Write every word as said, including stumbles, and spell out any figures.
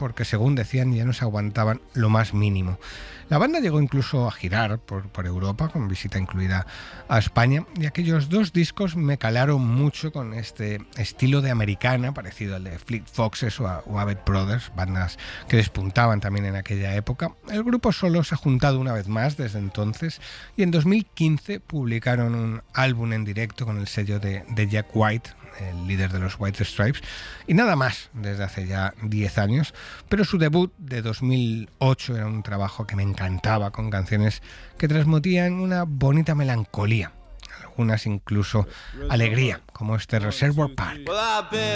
porque según decían ya no se aguantaban lo más mínimo. La banda llegó incluso a girar por, por Europa, con visita incluida a España, y aquellos dos discos me calaron mucho con este estilo de americana, parecido al de Fleet Foxes o, a, o Avett Brothers, bandas que despuntaban también en aquella época. El grupo solo se ha juntado una vez más desde entonces, y en dos mil quince publicaron un álbum en directo con el sello de, de Jack White, el líder de los White Stripes, y nada más desde hace ya diez años, pero su debut de dos mil ocho era un trabajo que me encantaba, con canciones que transmitían una bonita melancolía, algunas incluso alegría, como este Reservoir Park.